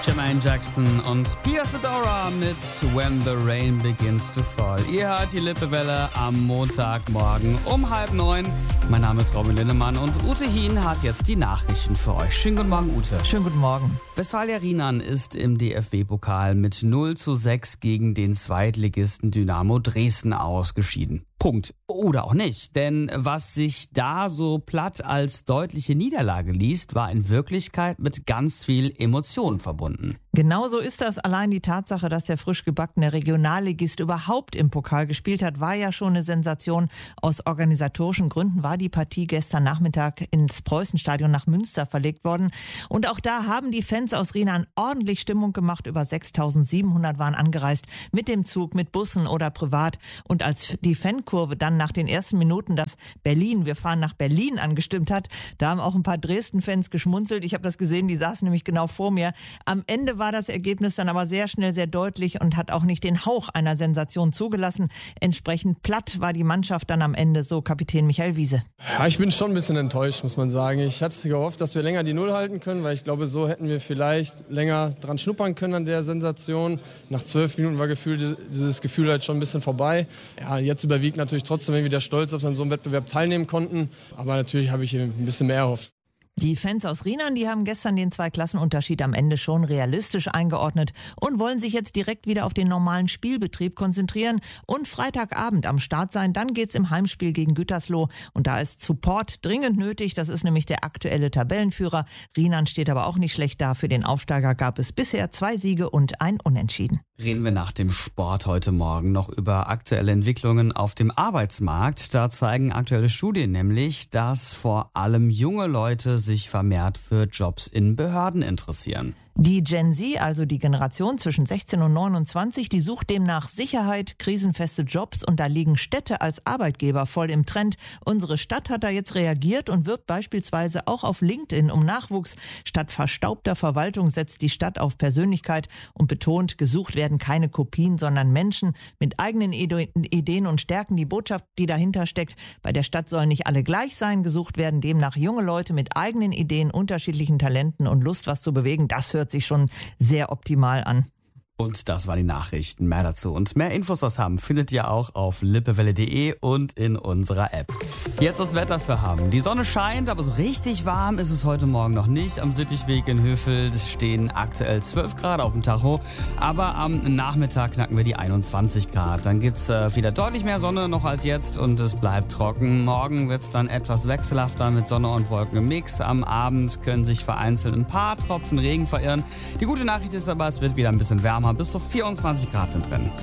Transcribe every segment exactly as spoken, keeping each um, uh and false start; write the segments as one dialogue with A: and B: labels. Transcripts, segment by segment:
A: Jermaine Jackson und Pia Sedora mit When the Rain Begins to Fall. Ihr hört die Lippewelle am Montagmorgen um halb neun. Mein Name ist Robin Linnemann und Ute Hien hat jetzt die Nachrichten für euch. Schönen guten Morgen, Ute.
B: Schönen guten Morgen.
A: Westfalia Rienan ist im D F B-Pokal mit null zu sechs gegen den Zweitligisten Dynamo Dresden ausgeschieden. Punkt. Oder auch nicht. Denn was sich da so platt als deutliche Niederlage liest, war in Wirklichkeit mit ganz viel Emotion verbunden.
B: Genau so ist das. Allein die Tatsache, dass der frisch gebackene Regionalligist überhaupt im Pokal gespielt hat, war ja schon eine Sensation. Aus organisatorischen Gründen war die Partie gestern Nachmittag ins Preußenstadion nach Münster verlegt worden. Und auch da haben die Fans aus Rienan ordentlich Stimmung gemacht. Über sechstausendsiebenhundert waren angereist mit dem Zug, mit Bussen oder privat. Und als die Fankurve dann nach den ersten Minuten das Berlin, wir fahren nach Berlin angestimmt hat, da haben auch ein paar Dresden-Fans geschmunzelt. Ich habe das gesehen, die saßen nämlich genau vor mir. Am Ende war das Ergebnis dann aber sehr schnell sehr deutlich und hat auch nicht den Hauch einer Sensation zugelassen. Entsprechend platt war die Mannschaft dann am Ende, so Kapitän Michael Wiese.
C: Ja, ich bin schon ein bisschen enttäuscht, muss man sagen. Ich hatte gehofft, dass wir länger die Null halten können, weil ich glaube, so hätten wir vielleicht länger dran schnuppern können an der Sensation. Nach zwölf Minuten war gefühlt, dieses Gefühl halt schon ein bisschen vorbei. Ja, jetzt überwiegt natürlich trotzdem irgendwie der Stolz, dass wir an so einem Wettbewerb teilnehmen konnten. Aber natürlich habe ich ein bisschen mehr erhofft.
B: Die Fans aus Rienan, die haben gestern den Zweiklassenunterschied am Ende schon realistisch eingeordnet und wollen sich jetzt direkt wieder auf den normalen Spielbetrieb konzentrieren und Freitagabend am Start sein. Dann geht's im Heimspiel gegen Gütersloh und da ist Support dringend nötig. Das ist nämlich der aktuelle Tabellenführer. Rienan steht aber auch nicht schlecht da. Für den Aufsteiger gab es bisher zwei Siege und ein Unentschieden.
A: Reden wir nach dem Sport heute Morgen noch über aktuelle Entwicklungen auf dem Arbeitsmarkt. Da zeigen aktuelle Studien nämlich, dass vor allem junge Leute sich vermehrt für Jobs in Behörden interessieren.
B: Die Gen Z, also die Generation zwischen sechzehn und neunundzwanzig, die sucht demnach Sicherheit, krisenfeste Jobs und da liegen Städte als Arbeitgeber voll im Trend. Unsere Stadt hat da jetzt reagiert und wirbt beispielsweise auch auf LinkedIn um Nachwuchs. Statt verstaubter Verwaltung setzt die Stadt auf Persönlichkeit und betont, gesucht werden keine Kopien, sondern Menschen mit eigenen Ideen und Stärken. Die Botschaft, die dahinter steckt, bei der Stadt sollen nicht alle gleich sein. Gesucht werden demnach junge Leute mit eigenen Ideen, unterschiedlichen Talenten und Lust, was zu bewegen. Das hört sich schon sehr optimal an.
A: Und das waren die Nachrichten. Mehr dazu und mehr Infos aus Hamm findet ihr auch auf lippewelle punkt de und in unserer App. Jetzt das Wetter für Hamm. Die Sonne scheint, aber so richtig warm ist es heute Morgen noch nicht. Am Sittichweg in Hövel stehen aktuell zwölf Grad auf dem Tacho. Aber am Nachmittag knacken wir die einundzwanzig Grad. Dann gibt's äh, wieder deutlich mehr Sonne noch als jetzt und es bleibt trocken. Morgen wird's dann etwas wechselhafter mit Sonne und Wolken im Mix. Am Abend können sich vereinzelt ein paar Tropfen Regen verirren. Die gute Nachricht ist aber, es wird wieder ein bisschen wärmer. Bis zu vierundzwanzig Grad sind drin.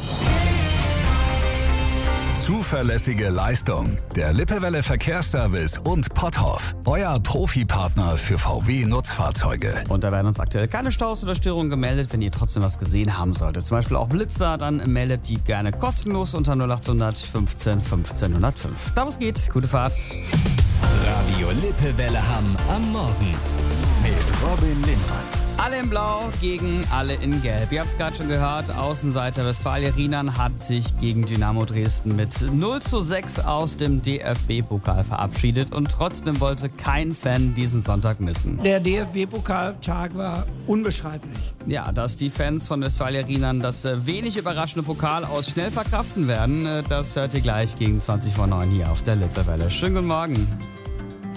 D: Zuverlässige Leistung. Der Lippewelle Verkehrsservice und Potthoff. Euer Profipartner für V W-Nutzfahrzeuge.
A: Und da werden uns aktuell keine Staus oder Störungen gemeldet. Wenn ihr trotzdem was gesehen haben solltet, zum Beispiel auch Blitzer, dann meldet die gerne kostenlos unter null achthundert fünfzehn fünfzehn null null fünf. Da was geht, gute Fahrt.
E: Radio Lippewelle Hamm am Morgen mit Robin Linnemann.
A: Alle in Blau gegen alle in Gelb. Ihr habt es gerade schon gehört, Außenseiter Westfalia Rienan hat sich gegen Dynamo Dresden mit null zu sechs aus dem D F B-Pokal verabschiedet und trotzdem wollte kein Fan diesen Sonntag missen.
F: Der D F B-Pokaltag war unbeschreiblich.
A: Ja, dass die Fans von Westfalia Rienan das wenig überraschende Pokal aus schnell verkraften werden, das hört ihr gleich gegen zwanzig vor neun hier auf der Lippewelle. Schönen guten Morgen.